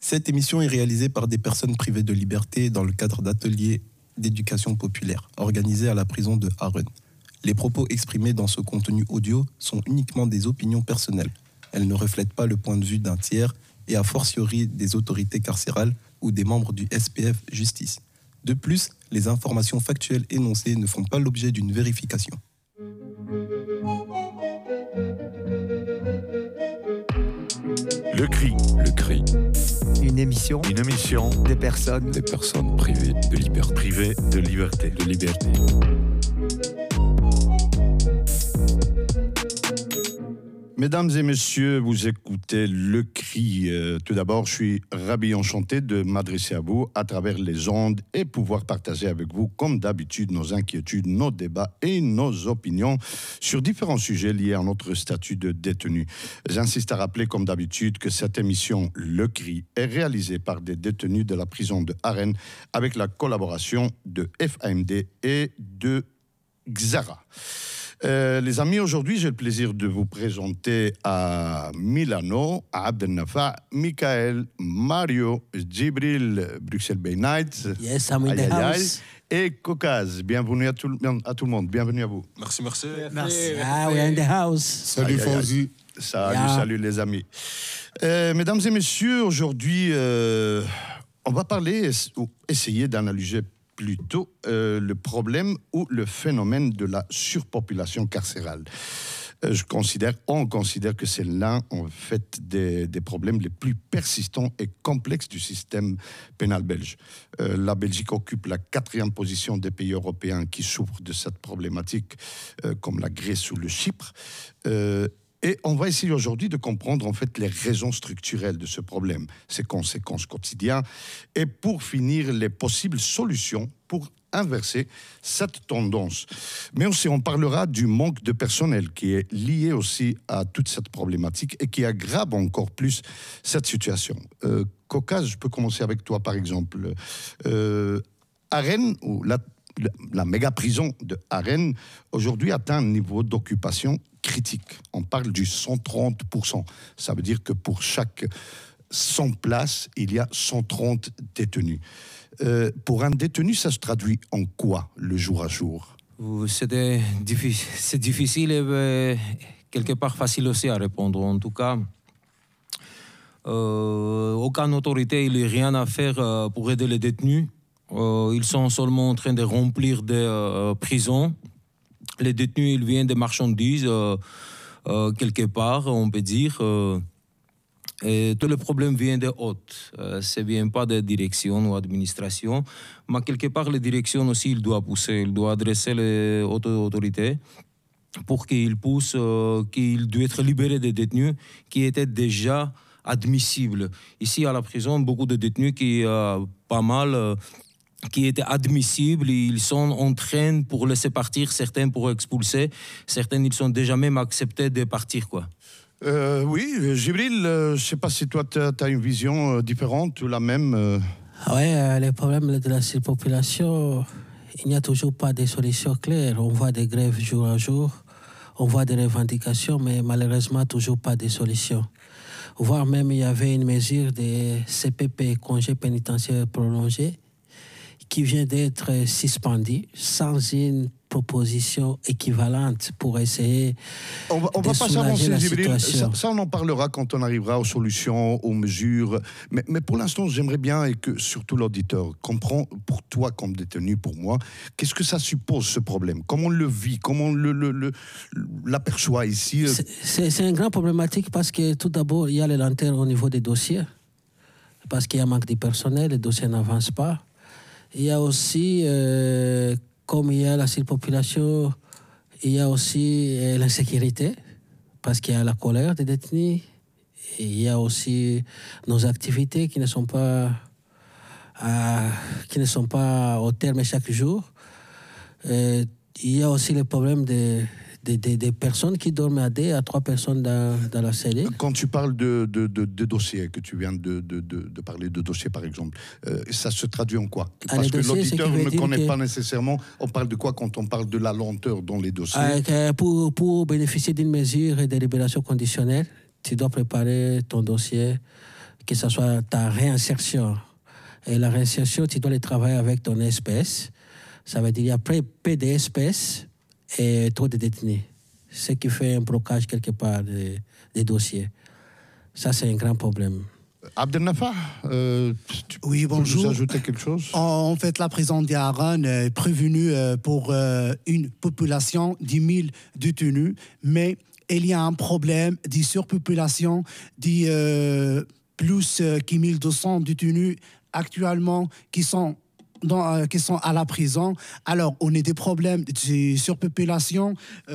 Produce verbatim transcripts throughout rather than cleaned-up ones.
Cette émission est réalisée par des personnes privées de liberté dans le cadre d'ateliers d'éducation populaire organisés à la prison de Haren. Les propos exprimés dans ce contenu audio sont uniquement des opinions personnelles. Elles ne reflètent pas le point de vue d'un tiers et a fortiori des autorités carcérales ou des membres du S P F Justice. De plus, les informations factuelles énoncées ne font pas l'objet d'une vérification. Le cri, le cri. Une émission, Une émission des personnes, des personnes privées de liberté. Privées de liberté. De liberté. Mesdames et messieurs, vous écoutez Le Cri. Euh, tout d'abord, je suis ravi enchanté de m'adresser à vous à travers les ondes et pouvoir partager avec vous, comme d'habitude, nos inquiétudes, nos débats et nos opinions sur différents sujets liés à notre statut de détenu. J'insiste à rappeler, comme d'habitude, que cette émission Le Cri est réalisée par des détenus de la prison de Haren avec la collaboration de F A M D et de Xara. Euh, les amis, aujourd'hui, j'ai le plaisir de vous présenter à Milano, à Abdel Nafa, Michael, Mario, Djibril, Bruxelles Bay Nights, Yes, I'm in the house. et Caucase. Bienvenue à tout, à tout le monde, bienvenue à vous. Merci, merci. Merci. Ah, we're in the house. Salut Fauzi. Salut, yeah. salut les amis. Euh, mesdames et messieurs, aujourd'hui, euh, on va parler, ou essayer d'analyser plutôt euh, le problème ou le phénomène de la surpopulation carcérale. Euh, je considère, on considère que c'est l'un, en fait, des, des problèmes les plus persistants et complexes du système pénal belge. Euh, la Belgique occupe la quatrième position des pays européens qui souffrent de cette problématique, euh, comme la Grèce ou le Chypre. Euh, Et on va essayer aujourd'hui de comprendre en fait les raisons structurelles de ce problème, ses conséquences quotidiennes, et pour finir, les possibles solutions pour inverser cette tendance. Mais aussi, on parlera du manque de personnel qui est lié aussi à toute cette problématique et qui aggrave encore plus cette situation. Euh, Caucase, je peux commencer avec toi par exemple. Euh, Haren, ou la, la, la méga prison de Haren, aujourd'hui atteint un niveau d'occupation critique. On parle du cent trente pour cent. Ça veut dire que pour chaque cent places, il y a cent trente détenus. Euh, pour un détenu, ça se traduit en quoi, le jour à jour? C'était difficile, c'est difficile et euh, quelque part facile aussi à répondre. En tout cas, euh, aucune autorité n'a rien à faire euh, pour aider les détenus. Euh, ils sont seulement en train de remplir des euh, prisons. Les détenus, ils viennent des marchandises, euh, euh, quelque part, on peut dire. Euh, et tout le problème vient de haute. Euh, ce ne vient pas de direction ou administration. Mais quelque part, les directions aussi, il doit pousser, il doit adresser les autorités pour qu'ils poussent, euh, qu'ils doivent être libérés des détenus qui étaient déjà admissibles. Ici, à la prison, beaucoup de détenus qui, euh, pas mal... Euh, qui étaient admissibles, ils sont en train pour laisser partir, certains pour expulser, certains ils sont déjà même acceptés de partir, quoi. Euh, oui, Djibril, euh, je ne sais pas si toi tu as une vision euh, différente ou la même. Euh... Oui, euh, les problèmes de la surpopulation, il n'y a toujours pas de solution claire. On voit des grèves jour à jour, on voit des revendications, mais malheureusement toujours pas de solution. Voire même il y avait une mesure de C P P, congé pénitentiaire prolongé, qui vient d'être suspendu sans une proposition équivalente pour essayer on va, on de va pas soulager la Djibril. situation. Ça, ça, on en parlera quand on arrivera aux solutions, aux mesures. Mais, mais pour l'instant, j'aimerais bien, et que surtout l'auditeur comprend, pour toi comme détenu, pour moi, qu'est-ce que ça suppose, ce problème? Comment on le vit? Comment on le, le, le, l'aperçoit ici? C'est, c'est, c'est un grand problématique parce que tout d'abord, il y a les lenteurs au niveau des dossiers. Parce qu'il y a un manque de personnel, les dossiers n'avancent pas. Il y a aussi, euh, comme il y a la surpopulation, il y a aussi euh, l'insécurité, parce qu'il y a la colère des détenus. Et il y a aussi nos activités qui ne sont pas, euh, qui ne sont pas au terme chaque jour. Euh, il y a aussi le problème de... Des, des, des personnes qui dorment à deux à trois personnes dans, dans la cellule. Quand tu parles de, de, de, de dossiers, que tu viens de, de, de, de parler de dossiers par exemple, euh, ça se traduit en quoi? Parce ah, que dossiers, l'auditeur ne connaît que... pas nécessairement, on parle de quoi quand on parle de la lenteur dans les dossiers? euh, pour, pour bénéficier d'une mesure de libération conditionnelle, tu dois préparer ton dossier que ce soit ta réinsertion. Et la réinsertion, tu dois les travailler avec ton espèce. Ça veut dire qu'il y a peu, peu d'espèces et trop de détenus. Ce qui fait un blocage quelque part des, des dossiers. Ça, c'est un grand problème. Abdelnafa, euh, tu oui, peux bonjour. nous ajouter quelque chose? En fait, la prison d'Haran est prévenue pour une population de dix mille détenus, mais il y a un problème de surpopulation de euh, plus que mille deux cents détenus actuellement qui sont Dans, euh, qui sont à la prison. Alors, on a des problèmes de surpopulation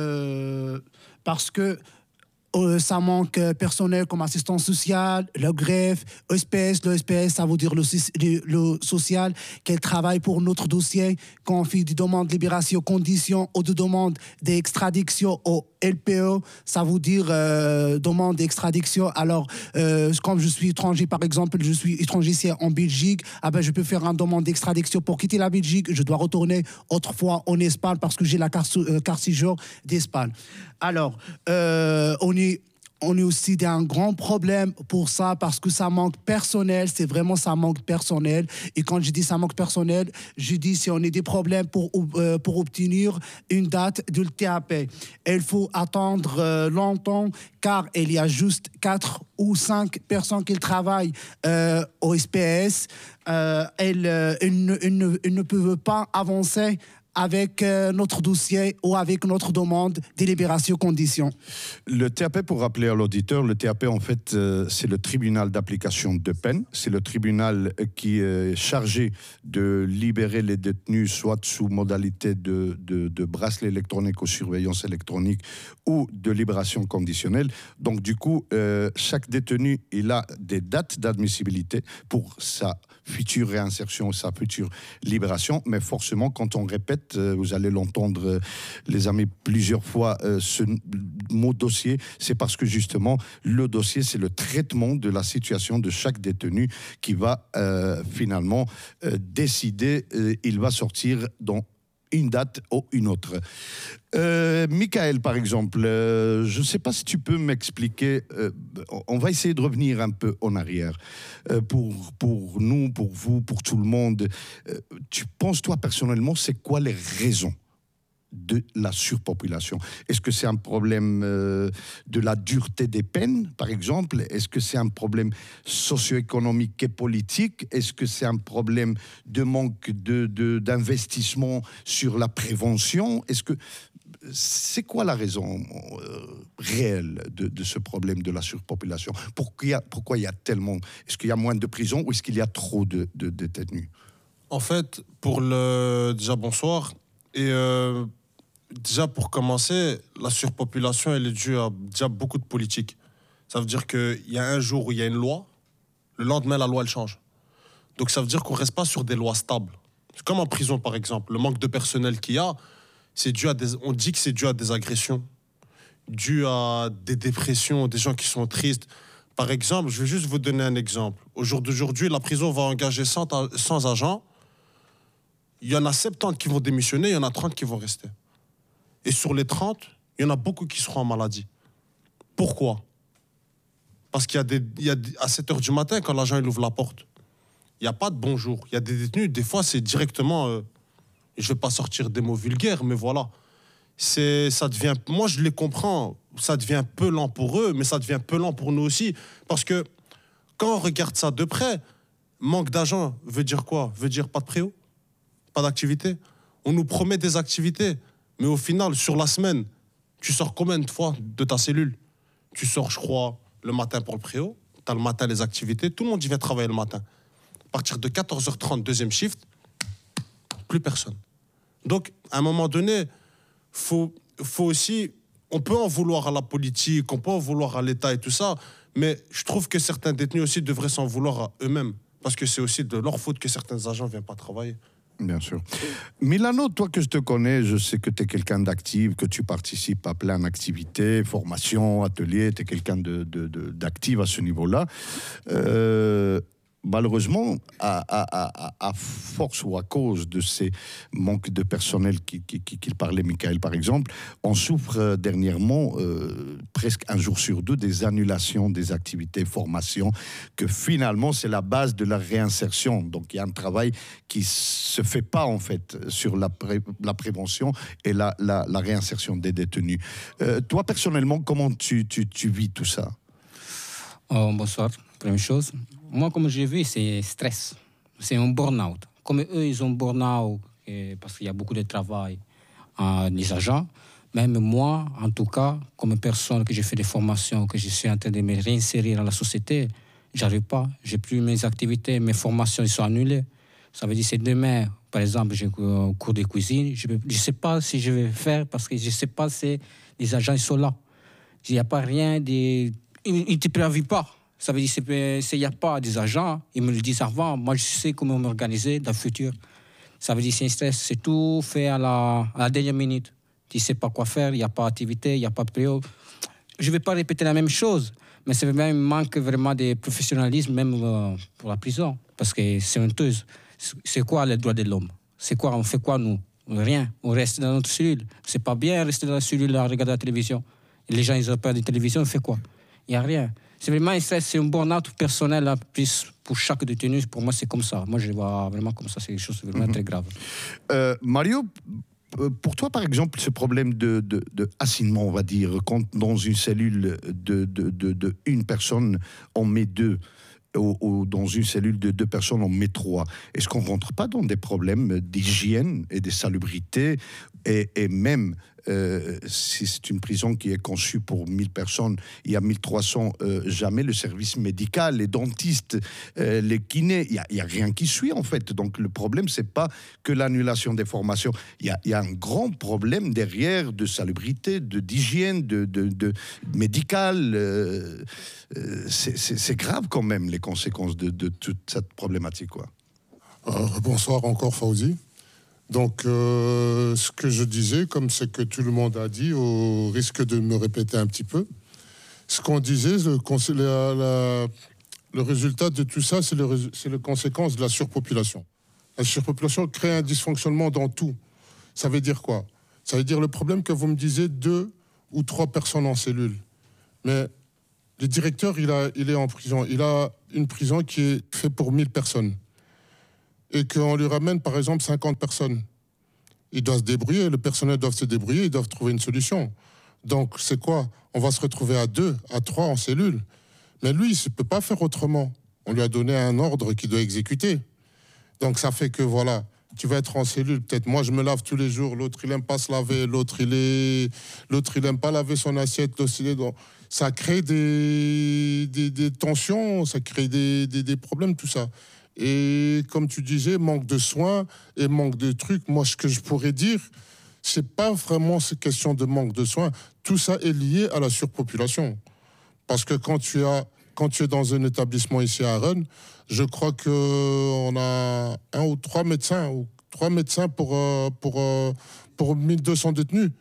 euh, parce que euh, ça manque euh, personnel comme assistance sociale, le greffe, E S P S. Le E S P S, ça veut dire le, le, le social, qu'elle travaille pour notre dossier quand on fait des demandes de libération conditions ou de demandes d'extradiction au L P O, ça veut dire euh, demande d'extradiction. Alors, euh, comme je suis étranger, par exemple, je suis étranger ici en Belgique, ah ben, je peux faire une demande d'extradiction pour quitter la Belgique. Je dois retourner autrefois en Espagne parce que j'ai la carte, euh, carte séjour d'Espagne. Alors, euh, on est On est aussi dans un grand problème pour ça parce que ça manque personnel, c'est vraiment ça manque personnel. Et quand je dis ça manque personnel, je dis si on a des problèmes pour, euh, pour obtenir une date du T A P. Il faut attendre euh, longtemps car il y a juste quatre ou cinq personnes qui travaillent euh, au S P S. Euh, elles, euh, elles, ne, elles, ne, elles ne peuvent pas avancer avec euh, notre dossier ou avec notre demande de libération conditions. Le T A P, pour rappeler à l'auditeur, le T A P, en fait, euh, c'est le tribunal d'application de peine. C'est le tribunal qui est chargé de libérer les détenus, soit sous modalité de, de, de bracelet électronique ou surveillance électronique ou de libération conditionnelle. Donc, du coup, euh, chaque détenu, il a des dates d'admissibilité pour sa future réinsertion, sa future libération. Mais forcément, quand on répète, vous allez l'entendre, les amis, plusieurs fois, euh, ce mot dossier, c'est parce que justement, le dossier, c'est le traitement de la situation de chaque détenu qui va euh, finalement euh, décider, euh, il va sortir dans une date ou une autre. Euh, Michael, par exemple, euh, je ne sais pas si tu peux m'expliquer, euh, on va essayer de revenir un peu en arrière. Euh, pour, pour nous, pour vous, pour tout le monde, euh, tu penses, toi, personnellement, c'est quoi les raisons de la surpopulation? Est-ce que c'est un problème euh, de la dureté des peines, par exemple? Est-ce que c'est un problème socio-économique et politique? Est-ce que c'est un problème de manque de, de, d'investissement sur la prévention? Est-ce que c'est quoi la raison euh, réelle de, de ce problème de la surpopulation? Pourquoi il y a, pourquoi il y a tellement... Est-ce qu'il y a moins de prisons ou est-ce qu'il y a trop de, de, de détenus? En fait, pour le... Déjà, bonsoir. Et... Euh... Déjà, pour commencer, la surpopulation, elle est due à déjà beaucoup de politique. Ça veut dire qu'il y a un jour où il y a une loi, le lendemain, la loi, elle change. Donc, ça veut dire qu'on ne reste pas sur des lois stables. C'est comme en prison, par exemple. Le manque de personnel qu'il y a, c'est dû à des... on dit que c'est dû à des agressions, dû à des dépressions, des gens qui sont tristes. Par exemple, je vais juste vous donner un exemple. Au jour d'aujourd'hui, la prison va engager cent, cent agents. Il y en a soixante-dix qui vont démissionner, il y en a trente qui vont rester. Et sur les trente, il y en a beaucoup qui seront en maladie. Pourquoi? Parce qu'il y a, des, il y a à sept heures du matin, quand l'agent il ouvre la porte, il n'y a pas de bonjour. Il y a des détenus, des fois, c'est directement... Euh, je ne vais pas sortir des mots vulgaires, mais voilà. C'est, ça devient, moi, je les comprends. Ça devient peu lent pour eux, mais ça devient peu lent pour nous aussi. Parce que quand on regarde ça de près, manque d'agents veut dire quoi? Veut dire pas de préau? Pas d'activité? On nous promet des activités. Mais au final, sur la semaine, tu sors combien de fois de ta cellule? Tu sors, je crois, le matin pour le préau. Tu as le matin les activités. Tout le monde y vient travailler le matin. À partir de quatorze heures trente, deuxième shift, plus personne. Donc, à un moment donné, faut, faut aussi... On peut en vouloir à la politique, on peut en vouloir à l'État et tout ça, mais je trouve que certains détenus aussi devraient s'en vouloir à eux-mêmes. Parce que c'est aussi de leur faute que certains agents ne viennent pas travailler. Bien sûr. Milano, toi que je te connais, je sais que tu es quelqu'un d'actif, que tu participes à plein d'activités, formations, ateliers, tu es quelqu'un de, de, de, d'actif à ce niveau-là. Euh, malheureusement, à, à, à, à force ou à cause de ces manques de personnel qu'il qui, qui, qui parlait, Michael, par exemple, on souffre dernièrement, euh, presque un jour sur deux, des annulations des activités formation, que finalement, c'est la base de la réinsertion. Donc, il y a un travail qui ne se fait pas, en fait, sur la, pré, la prévention et la, la, la réinsertion des détenus. Euh, toi, personnellement, comment tu, tu, tu vis tout ça? Oh, bonsoir. Première chose, moi, comme j'ai vu, c'est stress. C'est un burn-out. Comme eux, ils ont burn-out parce qu'il y a beaucoup de travail à les agents. Même moi, en tout cas, comme personne que j'ai fait des formations, que je suis en train de me réinsérer dans la société, j'arrive pas. J'ai plus mes activités, mes formations, ils sont annulées. Ça veut dire que c'est demain, par exemple, j'ai un cours de cuisine. Je ne sais pas si je vais faire parce que je ne sais pas si les agents ils sont là. Il n'y a pas rien de... Ils ne te prévoient pas. Ça veut dire qu'il n'y a pas des agents, ils me le disent avant. Moi, je sais comment m'organiser dans le futur. Ça veut dire que c'est un stress, c'est tout fait à la, à la dernière minute. Tu ne sais pas quoi faire, il n'y a pas d'activité, il n'y a pas de période. Je ne vais pas répéter la même chose, mais c'est même un manque vraiment de professionnalisme, même euh, pour la prison, parce que c'est honteuse. C'est quoi les droits de l'homme? C'est quoi? On fait quoi, nous? Rien. On reste dans notre cellule. C'est pas bien rester dans la cellule à regarder la télévision. Et les gens, ils ont peur de la télévision, on fait quoi? Il n'y a rien. C'est vraiment un stress, c'est un burn-out personnel, là, plus pour chaque détenu. Pour moi, c'est comme ça. Moi, je le vois vraiment comme ça. C'est quelque chose de vraiment mm-hmm. très grave. Euh, Mario, pour toi, par exemple, ce problème de, de, de hacinement, on va dire, quand dans une cellule de, de, de, de une personne, on met deux, ou, ou dans une cellule de deux personnes, on met trois. Est-ce qu'on ne rentre pas dans des problèmes d'hygiène et de salubrité et, et même... Euh, si c'est une prison qui est conçue pour mille personnes, il y a mille trois cents, euh, jamais le service médical, les dentistes, euh, les kinés, il n'y a, a rien qui suit en fait. Donc le problème, ce n'est pas que l'annulation des formations. Il y a, y a un grand problème derrière de salubrité, de, d'hygiène, de, de, de médical. Euh, euh, c'est, c'est, c'est grave quand même les conséquences de, de toute cette problématique, quoi. Euh, bonsoir encore, Fawzi. Donc, euh, ce que je disais, comme c'est que tout le monde a dit, au risque de me répéter un petit peu, ce qu'on disait, le, la, la, le résultat de tout ça, c'est le, c'est la conséquence de la surpopulation. La surpopulation crée un dysfonctionnement dans tout. Ça veut dire quoi? Ça veut dire le problème que vous me disiez, deux ou trois personnes en cellule. Mais le directeur, il, a, il est en prison. Il a une prison qui est faite pour mille personnes. Et qu'on lui ramène, par exemple, cinquante personnes. Il doit se débrouiller, le personnel doit se débrouiller, ils doivent trouver une solution. Donc, c'est quoi? On va se retrouver à deux, à trois en cellule. Mais lui, il ne peut pas faire autrement. On lui a donné un ordre qu'il doit exécuter. Donc, ça fait que, voilà, tu vas être en cellule. Peut-être, moi, je me lave tous les jours, l'autre, il n'aime pas se laver, l'autre, il est... l'autre, il n'aime pas laver son assiette. Donc, ça crée des, des, des tensions, ça crée des, des, des problèmes, tout ça. Et comme tu disais, manque de soins et manque de trucs. Moi, ce que je pourrais dire, c'est pas vraiment cette question de manque de soins. Tout ça est lié à la surpopulation. Parce que quand tu, as, quand tu es dans un établissement ici à Rennes, je crois qu'on a un ou trois médecins, ou trois médecins pour, pour, pour mille deux cents détenus.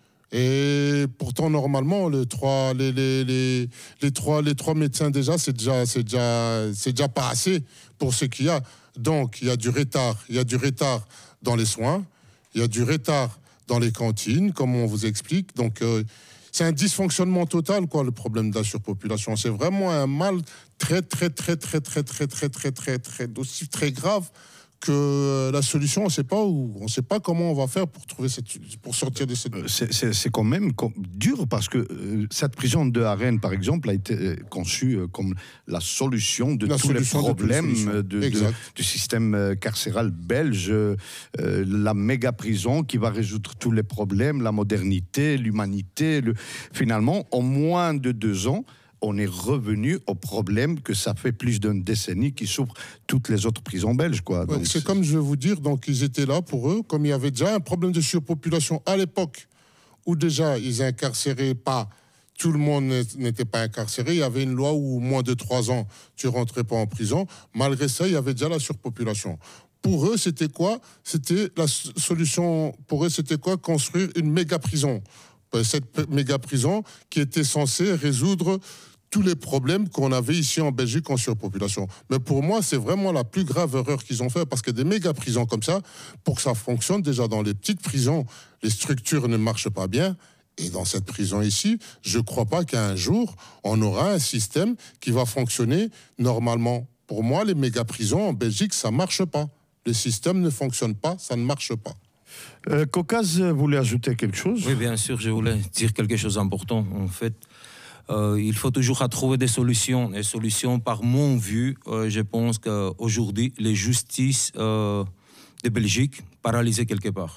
Et pourtant, normalement, les trois, les, les, les, les trois, les trois médecins, déjà, c'est déjà, c'est déjà, c'est déjà pas assez pour ce qu'il y a. Donc, il y a du retard. Il y a du retard dans les soins. Il y a du retard dans les cantines, comme on vous explique. Donc, euh, c'est un dysfonctionnement total, quoi, le problème de la surpopulation. C'est vraiment un mal très, très, très, très, très, très, très, très, très, très, aussi très grave que la solution, on ne sait pas où, on ne sait pas comment on va faire pour trouver cette, pour sortir de cette. C'est, c'est, c'est quand même dur parce que euh, cette prison de Rennes, par exemple, a été euh, conçue euh, comme la solution de la tous solution les problèmes de de, de, de, du système carcéral belge, euh, la méga prison qui va résoudre tous les problèmes, la modernité, l'humanité. Le... Finalement, en moins de deux ans, on est revenu au problème que ça fait plus d'une décennie qui souffrent toutes les autres prisons belges, quoi. Ouais, donc, c'est, c'est comme je vais vous dire, donc ils étaient là pour eux, comme il y avait déjà un problème de surpopulation à l'époque, où déjà ils incarcéraient pas, tout le monde n'était pas incarcéré, il y avait une loi où moins de trois ans, tu rentrais pas en prison. Malgré ça, il y avait déjà la surpopulation. Pour eux, c'était quoi? C'était la solution, pour eux, c'était quoi? Construire une méga prison. Cette méga prison qui était censée résoudre tous les problèmes qu'on avait ici en Belgique en surpopulation. Mais pour moi, c'est vraiment la plus grave erreur qu'ils ont fait, parce que des méga-prisons comme ça, pour que ça fonctionne, déjà dans les petites prisons, les structures ne marchent pas bien. Et dans cette prison ici, je ne crois pas qu'un jour, on aura un système qui va fonctionner normalement. Pour moi, les méga-prisons en Belgique, ça ne marche pas. Le système ne fonctionne pas, ça ne marche pas. Euh, Caucase voulait ajouter quelque chose? Oui, bien sûr, je voulais dire quelque chose d'important. En fait, euh, il faut toujours trouver des solutions. Des solutions, par mon vue, euh, je pense qu'aujourd'hui, les justices euh, de Belgique paralysées quelque part.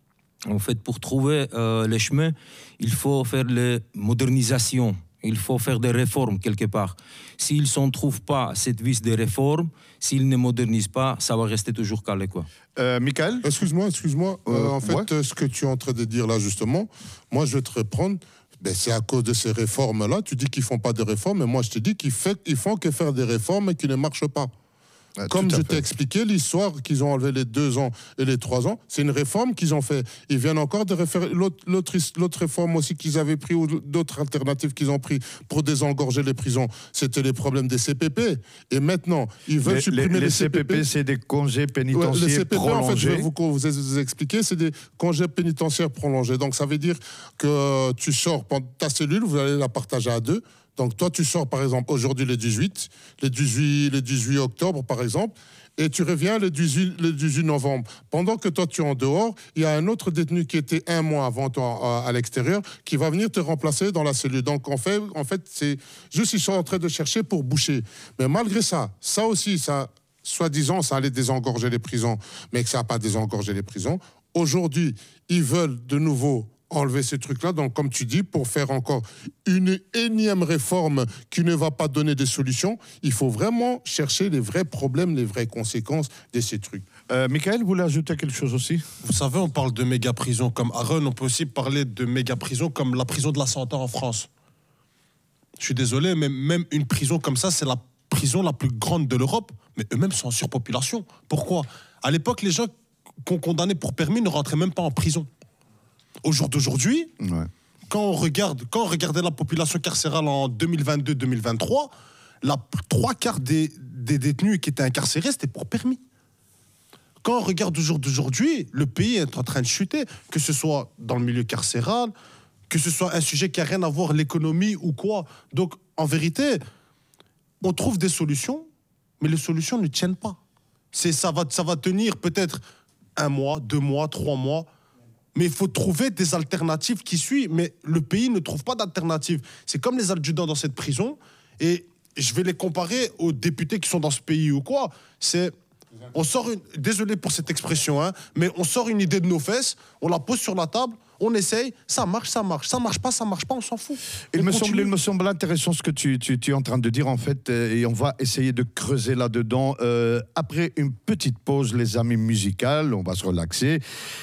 En fait, pour trouver euh, les chemins, il faut faire les modernisations. Il faut faire des réformes quelque part. S'ils ne trouvent pas cette vis des réformes, s'ils ne modernisent pas, ça va rester toujours calé, quoi. Euh, Michael? Excuse-moi, excuse-moi. Euh, euh, en fait, ouais. euh, ce que tu es en train de dire là, justement, moi, je vais te reprendre. Ben, c'est à cause de ces réformes-là. Tu dis qu'ils ne font pas de réformes, mais moi, je te dis qu'ils ne font que faire des réformes et qui ne marchent pas. Ah, Comme je t'ai expliqué, l'histoire qu'ils ont enlevé les deux ans et les trois ans, c'est une réforme qu'ils ont fait. Ils viennent encore de refaire l'autre, l'autre, l'autre réforme aussi qu'ils avaient pris, ou d'autres alternatives qu'ils ont pris pour désengorger les prisons. C'était les problèmes des C P P. Et maintenant, ils veulent les, supprimer les, les, les C P P. C P P, c'est des congés pénitentiaires ouais, les C P P, prolongés. En fait, je vais vous, vous, vous expliquer, c'est des congés pénitentiaires prolongés. Donc, ça veut dire que tu sors pendant ta cellule, vous allez la partager à deux. Donc, toi, tu sors, par exemple, aujourd'hui le dix-huit, le dix-huit, le dix-huit octobre, par exemple, et tu reviens le dix-huit, le dix-huit novembre. Pendant que toi, tu es en dehors, il y a un autre détenu qui était un mois avant toi à l'extérieur qui va venir te remplacer dans la cellule. Donc, en fait, en fait c'est juste ils sont en train de chercher pour boucher. Mais malgré ça, ça aussi, ça, soi-disant, ça allait désengorger les prisons, mais que ça n'a pas désengorgé les prisons. Aujourd'hui, ils veulent de nouveau enlever ces trucs-là, donc comme tu dis, pour faire encore une énième réforme qui ne va pas donner des solutions, il faut vraiment chercher les vrais problèmes, les vraies conséquences de ces trucs. Euh, Michael, vous voulez ajouter quelque chose aussi? Vous savez, on parle de méga-prison comme Aaron, on peut aussi parler de méga-prison comme la prison de la Santé en France. Je suis désolé, mais même une prison comme ça, c'est la prison la plus grande de l'Europe, mais eux-mêmes sont en surpopulation. Pourquoi? À l'époque, les gens qu'on condamnait pour permis ne rentraient même pas en prison. Au jour d'aujourd'hui, ouais. quand, on regarde, quand on regardait la population carcérale en deux mille vingt-deux deux mille vingt-trois, la trois quarts des, des détenus qui étaient incarcérés, c'était pour permis. Quand on regarde au jour d'aujourd'hui, le pays est en train de chuter, que ce soit dans le milieu carcéral, que ce soit un sujet qui n'a rien à voir avec l'économie ou quoi. Donc, en vérité, on trouve des solutions, mais les solutions ne tiennent pas. C'est, ça, va, ça va tenir peut-être un mois, deux mois, trois mois, mais il faut trouver des alternatives qui suivent. Mais le pays ne trouve pas d'alternatives. C'est comme les adjudants dans cette prison. Et je vais les comparer aux députés qui sont dans ce pays ou quoi. C'est, on sort une, désolé pour cette expression, hein, mais on sort une idée de nos fesses, on la pose sur la table, on essaye, ça marche, ça marche, ça marche pas, ça marche pas, on s'en fout. Il me, semble, il me semble intéressant ce que tu, tu, tu es en train de dire, en fait, euh, et on va essayer de creuser là-dedans. Euh, après une petite pause, les amis musicales, on va se relaxer.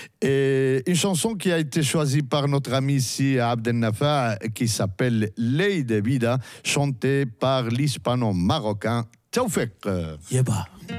Et une chanson qui a été choisie par notre ami ici, Abdel Nafa, qui s'appelle Ley de Vida, chantée par l'hispano-marocain Taoufek. Yeba.